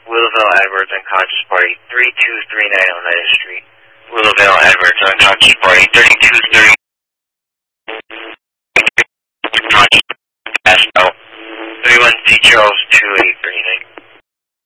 Willowville Edwards, unconscious party, 3239 Oneida Street. Willowville Edwards, unconscious party, 3230. Unconscious, passed out. 31 C. Charles 2,